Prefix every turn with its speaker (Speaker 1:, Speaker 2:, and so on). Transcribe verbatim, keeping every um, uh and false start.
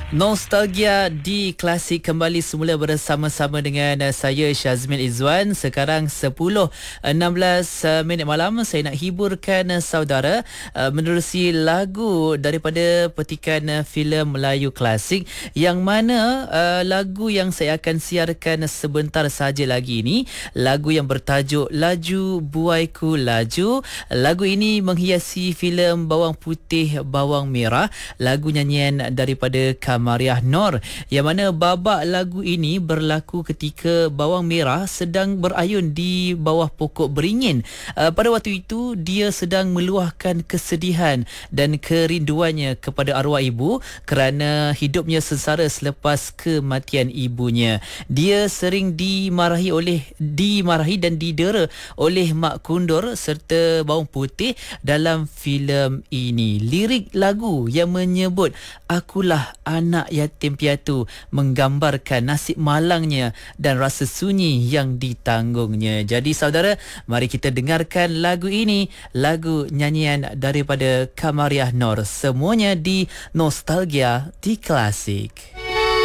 Speaker 1: Nostalgia di Klasik kembali semula bersama-sama dengan uh, saya Syazmin Izwan. Sekarang sepuluh enam belas uh, minit malam. Saya nak hiburkan uh, saudara uh, menerusi lagu daripada petikan uh, filem Melayu klasik, yang mana uh, lagu yang saya akan siarkan sebentar saja lagi ini, lagu yang bertajuk Laju Buaiku Laju. Lagu ini menghiasi filem Bawang Putih Bawang Merah, lagu nyanyian daripada Kamariah Noor, yang mana babak lagu ini berlaku ketika Bawang Merah sedang berayun di bawah pokok beringin. Uh, pada waktu itu dia sedang meluahkan kesedihan dan kerinduannya kepada arwah ibu kerana hidupnya sengsara selepas kematian ibunya. Dia sering dimarahi oleh dimarahi dan didera oleh Mak Kundur serta Bawang Putih dalam filem ini. Lirik lagu yang menyebut "Akulah anak yatim piatu" menggambarkan nasib malangnya dan rasa sunyi yang ditanggungnya. Jadi saudara, mari kita dengarkan lagu ini, lagu nyanyian daripada Kamariah Noor. Semuanya di Nostalgia di Klasik.